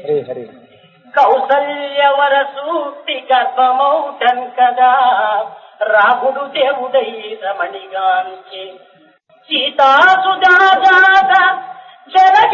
హరి హరి. కౌసల్యవర సూక్తి గర్భమౌటన్ కదా రాముడు దేవుడై రమణిగాంచి సీతాసుజాత జలజ